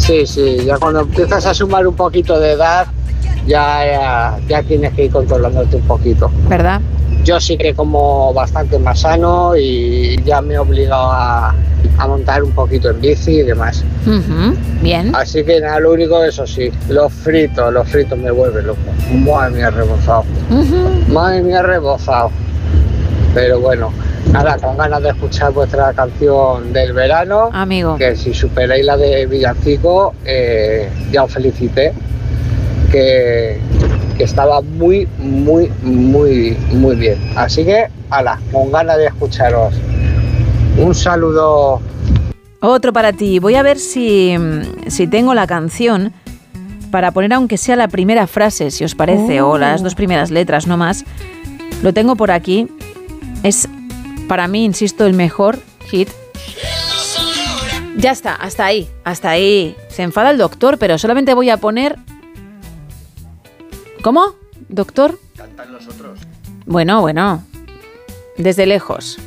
Sí, ya cuando empiezas a sumar un poquito de edad, ya tienes que ir controlándote un poquito. ¿Verdad? Yo sí que como bastante más sano y ya me he obligado a montar un poquito en bici y demás. Bien. Así que nada, lo único, eso sí, los fritos me vuelven loco. Madre mía, rebozado. Madre mía, rebozado. Pero bueno, nada, con ganas de escuchar vuestra canción del verano. Amigo. Que si superáis la de Villancico, ya os felicité. Que estaba muy bien. Así que, ala, con ganas de escucharos. Un saludo. Otro para ti. Voy a ver si tengo la canción para poner, aunque sea la primera frase, si os parece, o las 2 primeras letras, no más. Lo tengo por aquí. Es, para mí, insisto, el mejor hit. Ya está, hasta ahí. Se enfada el doctor, pero solamente voy a poner... ¿Cómo, doctor? Cantan los otros. Bueno. Desde lejos.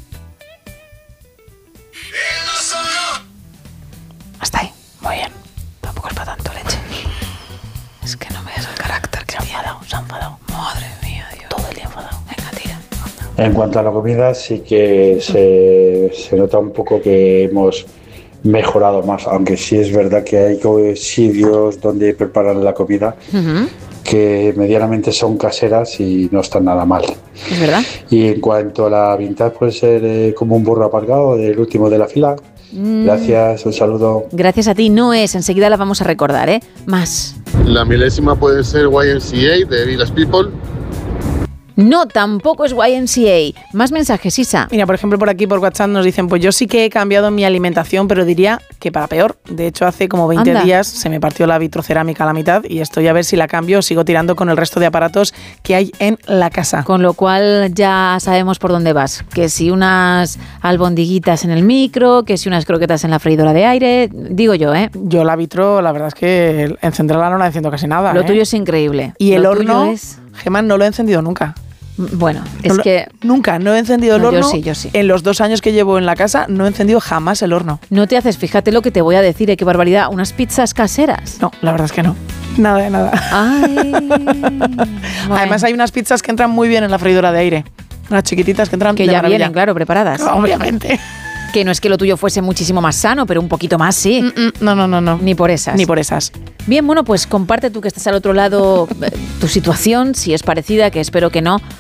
Hasta ahí. Muy bien. Tampoco es para tanto, leche. Es que no me das el carácter que se ha enfadado. Madre mía, Dios. Todo el día enfadado. Venga, tira. En cuanto a la comida, sí que se nota un poco que hemos mejorado más, aunque sí es verdad que hay sitios donde preparan la comida que medianamente son caseras y no están nada mal. Es verdad. Y en cuanto a la vintage, puede ser como un burro aparcado del último de la fila. Gracias, un saludo. Gracias a ti, no es. Enseguida la vamos a recordar, ¿eh? Más. La milésima puede ser YMCA de Village People. No, tampoco es YMCA. Más mensajes, Isa. Mira, por ejemplo, por aquí por WhatsApp nos dicen, pues yo sí que he cambiado mi alimentación, pero diría que para peor. De hecho, hace como 20 días se me partió la vitrocerámica a la mitad y estoy a ver si la cambio o sigo tirando con el resto de aparatos que hay en la casa. Con lo cual ya sabemos por dónde vas. Que si unas albondiguitas en el micro, que si unas croquetas en la freidora de aire, digo yo, ¿eh? Yo la vitro, la verdad es que encenderla no la enciendo casi nada. Lo tuyo es increíble. Y el horno, Gemma, no lo he encendido nunca. Bueno, es que... Nunca, no he encendido el horno. Yo sí. En los 2 años que llevo en la casa, no he encendido jamás el horno. No te haces, fíjate lo que te voy a decir, qué barbaridad, unas pizzas caseras. No, la verdad es que no. Nada de nada. Ay, bueno. Además hay unas pizzas que entran muy bien en la freidora de aire. Unas chiquititas que entran que de ya maravilla. vienen, claro, preparadas. Obviamente. Que no es que lo tuyo fuese muchísimo más sano, pero un poquito más sí. No. Ni por esas. Ni por esas. Bien, bueno, pues comparte tú que estás al otro lado tu situación, si es parecida, que espero que no,